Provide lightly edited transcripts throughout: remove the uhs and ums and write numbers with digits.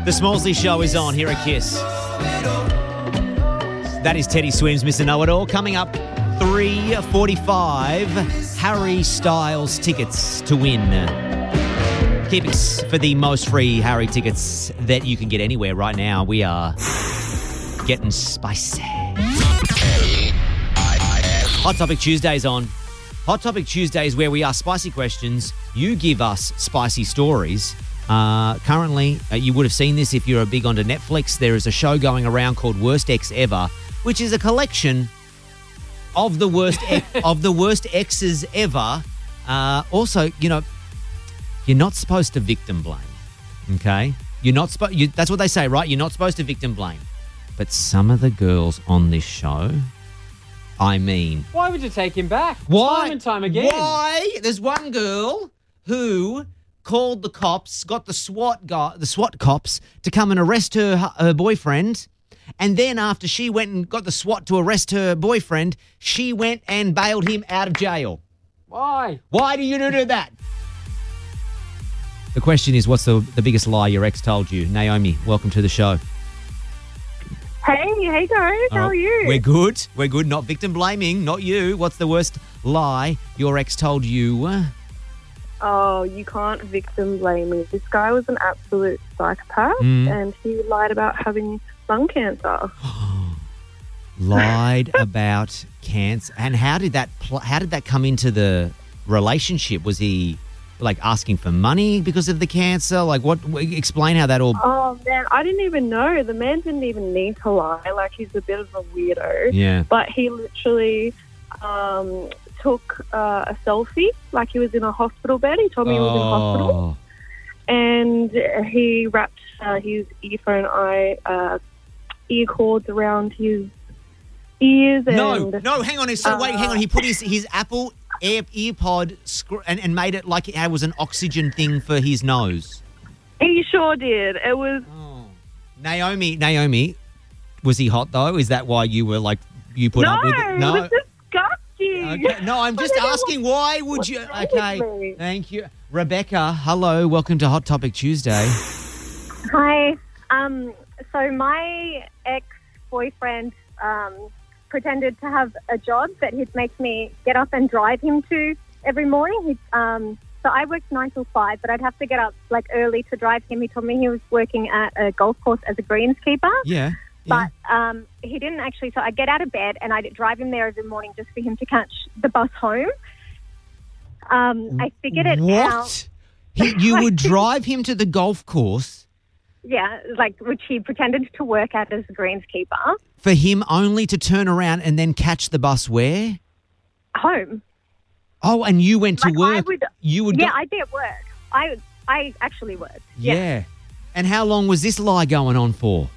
The Smallsy Show is on here at Kiss. That is Teddy Swims, Mr. Know-It-All. Coming up, 3:45, Harry Styles tickets to win. Keep it for the most free Harry tickets that you can get anywhere right now. We are getting spicy. Hot Topic Tuesday's on. Hot Topic Tuesday is where we ask spicy questions. You give us spicy stories. Currently, you would have seen this if you're big onto Netflix. There is a show going around called Worst Ex Ever, which is a collection of the worst of the worst exes ever. Also, you're not supposed to victim blame. Okay, you're not supposed. That's what they say, right? You're not supposed to victim blame. But some of the girls on this show, I mean, why would you take him back? Why? Time and time again. Why? There's one girl who called the cops, got the SWAT cops to come and arrest her boyfriend. And then after she went and got the SWAT to arrest her boyfriend, she went and bailed him out of jail. Why? Why do you do that? The question is, what's the biggest lie your ex told you? Naomi, welcome to the show. Hey guys, how are you? We're good. Not victim blaming, not you. What's the worst lie your ex told you? Oh, you can't victim blame me. This guy was an absolute psychopath and he lied about having lung cancer. Lied about cancer. And how did that come into the relationship? Was he like asking for money because of the cancer? Like what? Explain how that all... Oh, man, I didn't even know. The man didn't even need to lie. Like, he's a bit of a weirdo. Yeah. But he literally took a selfie, like he was in a hospital bed. He told me he was in hospital. And he wrapped his earphone ear cords around his ears. No, hang on. So wait, hang on. He put his Apple earpod and made it like it was an oxygen thing for his nose. He sure did. It was... Oh. Naomi, was he hot though? Is that why you were like, you put up with it? No, it was disgusting. Okay. No, I'm just asking, why would you... Okay, thank you. Rebecca, hello. Welcome to Hot Topic Tuesday. Hi. So my ex-boyfriend pretended to have a job that he'd make me get up and drive him to every morning. So I worked 9 till 5, but I'd have to get up like early to drive him. He told me he was working at a golf course as a greenskeeper. Yeah. But he didn't actually. So I'd get out of bed and I'd drive him there every morning just for him to catch the bus home. I figured it out. What? You would drive him to the golf course? Yeah, which he pretended to work at as a greenskeeper. For him only to turn around and then catch the bus where? Home. Oh, and you went to work. I'd be at work. I actually worked. Yeah. And how long was this lie going on for?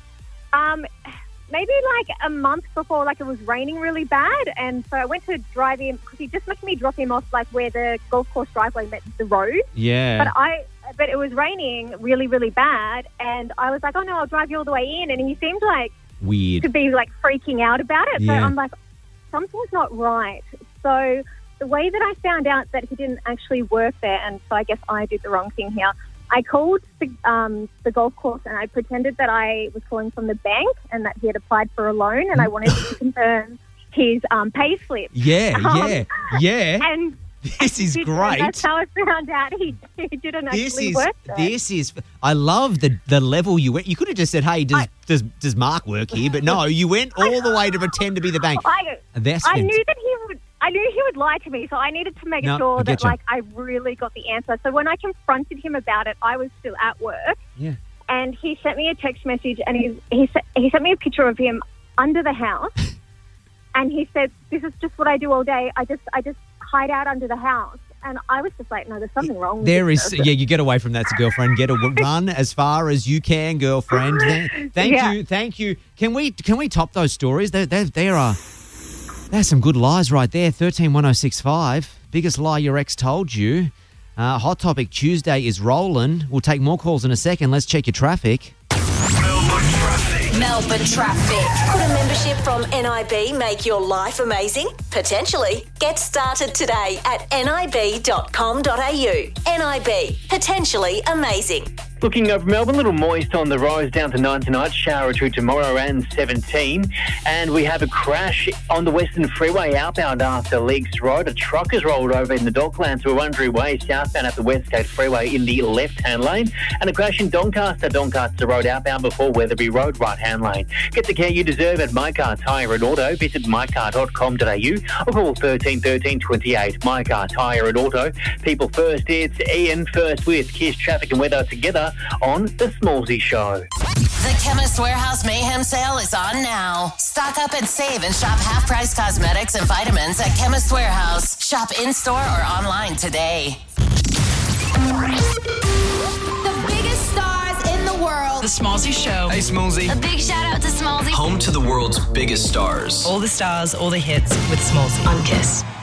Maybe like a month before, like it was raining really bad, and so I went to drive him because he just made me drop him off like where the golf course driveway met the road. Yeah. But it was raining really, really bad, and I was like, oh no, I'll drive you all the way in, and he seemed like weird to be like freaking out about it. Yeah. So I'm like, something's not right. So the way that I found out that he didn't actually work there, and so I guess I did the wrong thing here, I called the golf course and I pretended that I was calling from the bank and that he had applied for a loan and I wanted to confirm his pay slip. Yeah. And this is great. That's how I found out he didn't actually work there. I love the level you went. You could have just said, hey, does Mark work here? But no, you went all the way to pretend to be the bank. I knew he would lie to me, so I needed to make sure that I really got the answer. So when I confronted him about it, I was still at work. Yeah. And he sent me a text message, and he sent me a picture of him under the house, and he said, "This is just what I do all day. I just hide out under the house." And I was just like, "No, there's something wrong with this." You get away from that, girlfriend. Get a run as far as you can, girlfriend. Thank you. Can we top those stories? There's some good lies right there. 131065. Biggest lie your ex told you. Hot Topic Tuesday is rolling. We'll take more calls in a second. Let's check your traffic. Melbourne traffic. Could a membership from NIB make your life amazing? Potentially. Get started today at nib.com.au. NIB. Potentially amazing. Looking over Melbourne, a little moist on the roads, down to 9 tonight, shower or two tomorrow and 17. And we have a crash on the Western Freeway outbound after Leaks Road. A truck has rolled over in the Docklands to a Wurundjeri Way southbound at the Westgate Freeway in the left-hand lane. And a crash in Doncaster Road outbound before Weatherby Road, right-hand lane. Get the care you deserve at My Car Tyre and Auto. Visit mycar.com.au or call 13 13 28. My Car Tyre and Auto. People first. It's Ian first with Kiss Traffic and Weather together on The Smallsy Show. The Chemist Warehouse Mayhem Sale is on now. Stock up and save and shop half-price cosmetics and vitamins at Chemist Warehouse. Shop in-store or online today. The biggest stars in the world. The Smallsy Show. Hey, Smallsy. A big shout out to Smallsy. Home to the world's biggest stars. All the stars, all the hits with Smallsy on Kiss.